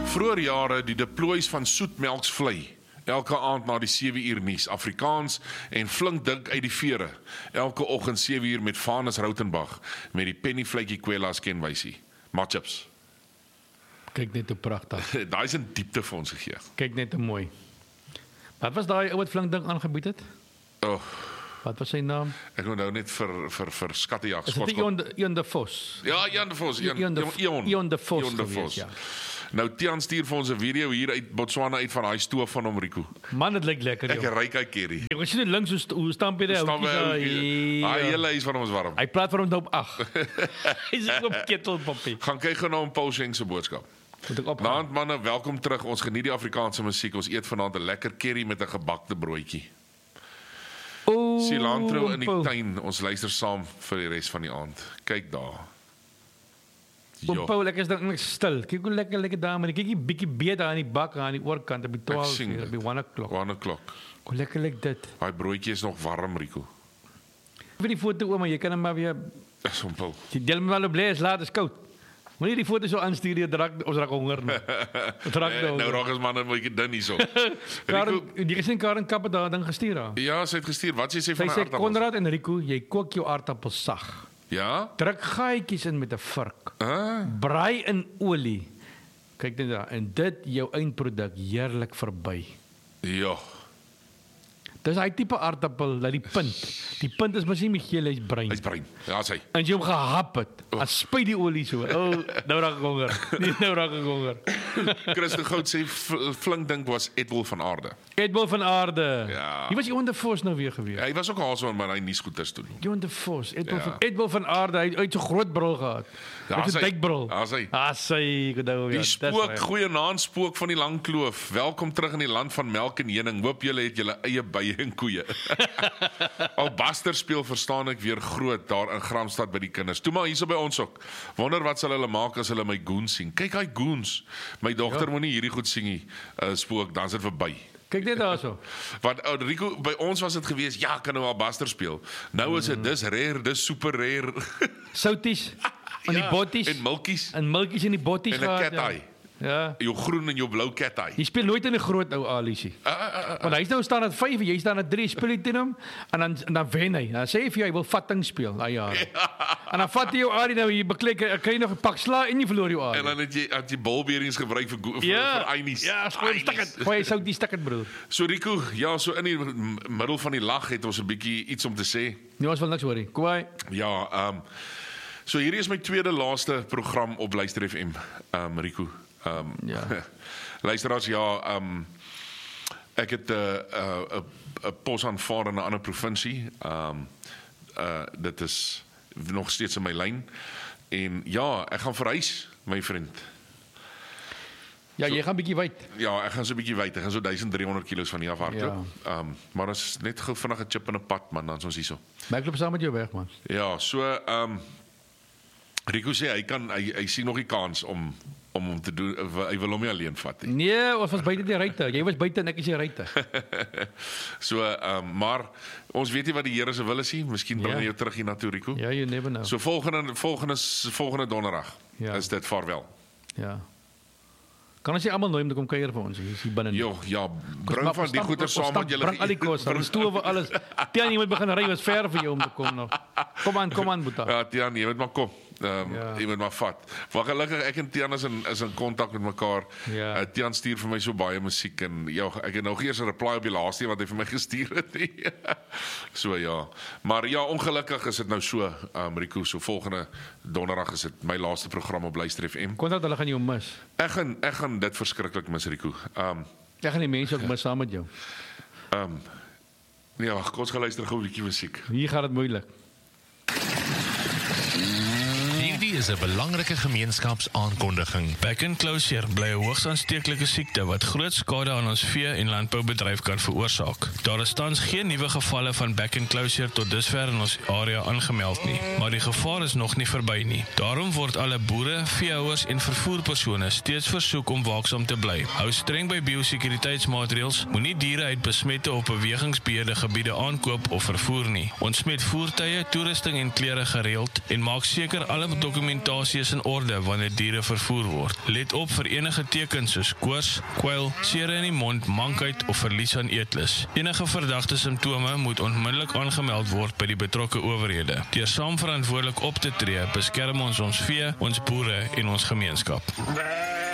Vroeger jare die deploys van soetmelksvlei. Elke aand na die 7 uur nuus, Afrikaans en flink dink uit die vere. Elke oggend 7 uur met Vanus Rautenbach, met die pennyvletjie kwelas kenwysie. Matchups. Kyk net hoe pragtig. Daai is 'n diepte vir ons gegee. Kyk net hoe mooi. Wat was daai ou wat flink ding aangebied het? Oh, Wat was sy naam? ek onthou net vir skattejag. Is dit Ion de Vos? Ja, Ion de Vos. Ion de Vos gewees, ja. Nou Tian stuur vir ons 'n video hier uit Botswana uit van daai stoof van hom, Rico. Man, dit lyk lekker, Ek joh. ry kyk hierdie. Ek sien dit links hoe stamp jy daai ouetjie. Daai hele huis van ons warm. Hy praat van hom op 8. Hy sit op ketelpoppie. Gaan kyk gou na hom Paul Schenk se boodskap. Moet ek opgaan? Naand manne, welkom terug. Ons geniet die Afrikaanse musiek. Ons eet vanaand 'n lekker curry met 'n gebakte broodjie. Cilantro in die tuin. Ons luister saam vir die res van die aand. Kyk daar. Oom Paul, ek is dan eintlik stil. Kyk hoe lekker daar, maar kyk bietjie beter aan die bak aan die oorkant op die 12 uur, op die 1 o'clock. 1 o'clock. Hoe lekker lyk dit? Daai broodjie is nog warm, Rico. Vir die foto ouma, jy kan hom maar weer Dis hom Paul. die deel maar op lees laat is koud. Moenie die foto so aanstuur jy ons raak honger nou. Nou raak ons manne 'n bietjie dun hierso. Karen, jy gesien Karen Kappe daar ding gestuur haar. Ja, sy het gestuur. Wat sê Sy van sê aardappels? Konrad en Rico, jy kook jou aardappels sag. Ja? Druk gaatjies in met 'n vurk. Braai in olie. Kyk net daar en dit jou eindproduk heerlik verby. Ja. Dis hy tipe aardappel, dat die punt is mos nie meer geel, hy's bruin. Hy's bruin. Ja, sy. En jy hom gehap het, dan spuit die olie so. Nou raak ek honger. Nou raak ek honger. Christen Goud sê flink dink was Edwil van Aarde. Edwil van Aarde. Ja. Hy was Johan de Vos nou weer gewees. Hy was ook alsoos maar hy nuusgoeters toe. Johan de Vos, Ja. Edwil van Aarde, hy het so groot bril gehad. Ja, Met 'n sy. duikbril. Ja, sy. Sy, gedou. Die spook, goeie naam spook van die lang kloof. Welkom terug in die land van melk en heuning. Hoop julle het julle eie bye en koeie. Al Buster speel verstaan ek weer groot daar in Gramstad by die kinders. Toe maar hierso by ons ook. Wonder wat sal hulle maak as hulle my goons sien. Kyk hy goons. My dogter moenie hierdie goed sing nie. Spook, dan is dit verby. Kyk net daarso. Want Rico, by ons was dit gewees, ja, kan nou al Buster speel. Nou is dit dis rare, dis super rare. Souties en die botties. En milkies. En milkies in die botties En 'n cat eye. Ja. Jou groen en jou blou cat eye. Jy speel nooit in 'n groot ou Alisie. Want hy nou staan aan 5 en jy staan aan 3, speel jy teen hom en dan wen hy. Dan sê hy vir jou hy wil vatting speel, daai jaar. En dan vat hy jou Arie nou hier beklek, kry jy nog 'n pak sla en jy verloor jou Arie. En dan het jy bolbeerings gebruik vir einies. Ja, skoon stikket. Gooi sou die stikket broer. So Rico, ja, so in die middel van die lag het ons 'n bietjie iets om te sê. Nee, ons wil niks hoorie. Kwaai. Ja, so hierdie is my tweede laaste program op Luister FM, Rico. Ja. Luisteraars, ja, ek het 'n pos aanvaar in 'n ander provinsie. Dit is nog steeds in my lyn. En ja, ek gaan verhuis, my vriend. Ja, jy gaan bietjie wyd. Ja, ek gaan so 'n bietjie wyd. Ek gaan so 1300 kilos van hier af hardloop. Maar dit is net gou vinnig 'n chip in 'n pad, man, dan is ons hierso. Maar ek loop saam met jou weg, man. Ja, so Rico sê hy sien nog nie kans om hom te doen. Hy wil hom nie alleen vat nie. Nee, ons was buite die ruimte. Jy was buite en ek is die ruimte. So maar ons weet nie wat die Here se wil is nie. Miskien bring hy jou terug hier na toe, Rico. Ja, you never know. So volgende donderdag is dit vaarwel. Ja. Kan ons nie almal nooi om te kom kuier vir ons hier binne? Ja, bring van die goeder saam wat julle bring al die kos, die stowe alles. Tian, jy moet begin ry, was ver vir jou om te kom nog. Kom aan Boeta. Ja, Tian, jy moet maar kom. Jy moet maar vat. Want gelukkig ek en Tian is in kontak met mekaar. Ja. Tian stuur vir my so baie musiek en ja, ek het nou eers 'n reply op die laaste wat hy vir my gestuur het nie. So ja. Maar ja, ongelukkig is dit nou so, Rico, so volgende donderdag is dit my laaste program op Luister FM. Kontak hulle gaan jou mis. Ek gaan dit verskriklik mis, Rico. Ek gaan die mense ook mis saam met jou. Nee, wag, kom ons gaan luister gou 'n bietjie musiek. Hier gaan dit moeilik. Hierdie is 'n belangrike gemeenskapsaankondiging. Back and Closure bly 'n hoogs aansteeklike siekte wat groot skade aan ons vee- en landboubedryf kan veroorsaak. Daar is tans geen nuwe gevalle van Back and Closure tot dusver in ons area aangemeld nie, maar die gevaar is nog nie verby nie. Daarom word alle boere, veehouers en vervoerpersone steeds versoek om waaksaam te bly. Hou streng by biosekuriteitsmaatreëls, moenie diere uit besmette of bewegingsbeheerde gebiede aankoop of vervoer nie. Ontsmet voertuie, toerusting en klere gereeld en maak seker alle dokumentasie dokumentasie is in orde wanneer diere vervoer word. Let op vir enige tekens soos koors, kwyl, seere in die mond, mankheid of verlies aan eetlus. Enige verdagte simptome moet onmiddellik aangemeld word by die betrokke owerhede. Deur saam verantwoordelik op te tree, beskerm ons vee, ons boere en ons gemeenskap.